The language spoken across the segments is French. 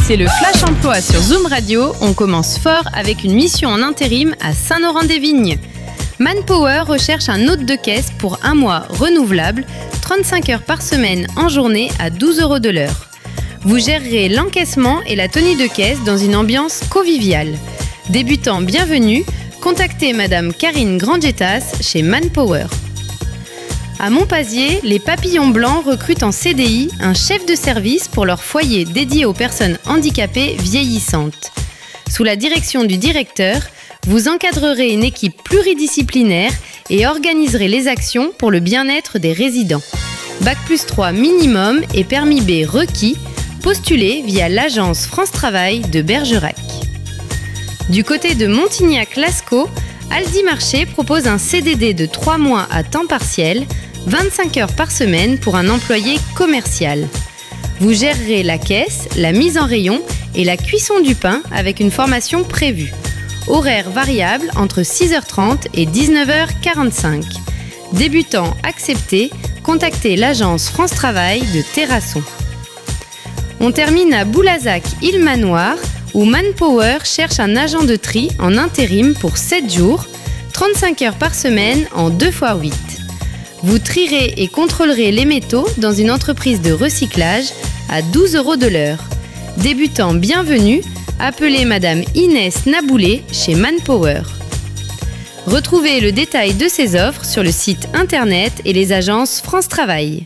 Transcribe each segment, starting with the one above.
C'est le Flash Emploi sur Zoom Radio. On commence fort avec une mission en intérim à Saint-Laurent-des-Vignes. Manpower recherche un hôte de caisse pour un mois renouvelable, 35 heures par semaine en journée à 12 € de l'heure. Vous gérerez l'encaissement et la tenue de caisse dans une ambiance conviviale. Débutant bienvenue, contactez Madame Karine Grandjetas chez Manpower. À Montpazier, les Papillons Blancs recrutent en CDI un chef de service pour leur foyer dédié aux personnes handicapées vieillissantes. Sous la direction du directeur, vous encadrerez une équipe pluridisciplinaire et organiserez les actions pour le bien-être des résidents. Bac+3 minimum et permis B requis, postulez via l'agence France Travail de Bergerac. Du côté de Montignac-Lascaux, Aldi Marché propose un CDD de 3 mois à temps partiel, 25 heures par semaine pour un employé commercial. Vous gérerez la caisse, la mise en rayon et la cuisson du pain avec une formation prévue. Horaire variable entre 6h30 et 19h45. Débutants acceptés, contactez l'agence France Travail de Terrasson. On termine à Boulazac-Île-Manoir où Manpower cherche un agent de tri en intérim pour 7 jours, 35 heures par semaine en 2x8. Vous trierez et contrôlerez les métaux dans une entreprise de recyclage à 12 € de l'heure. Débutant bienvenue, appelez Madame Inès Naboulé chez Manpower. Retrouvez le détail de ces offres sur le site internet et les agences France Travail.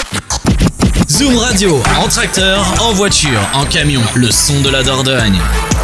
Zoom Radio, en tracteur, en voiture, en camion, le son de la Dordogne.